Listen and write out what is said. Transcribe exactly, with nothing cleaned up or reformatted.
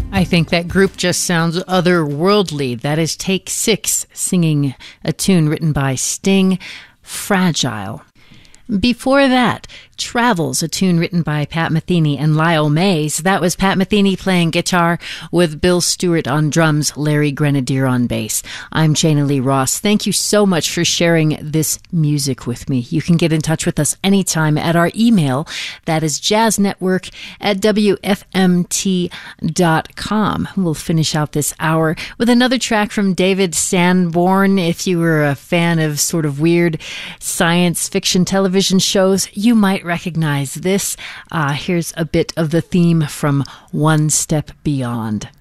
I think that group just sounds otherworldly. That is Take Six singing a tune written by Sting, Fragile. Before that, Travels, a tune written by Pat Metheny and Lyle Mays. That was Pat Metheny playing guitar with Bill Stewart on drums, Larry Grenadier on bass. I'm Jana Lee Ross. Thank you so much for sharing this music with me. You can get in touch with us anytime at our email. That is jazznetwork at W F M T dot com. We'll finish out this hour with another track from David Sanborn. If you were a fan of sort of weird science fiction television shows, you might recognize this. Uh, here's a bit of the theme from One Step Beyond.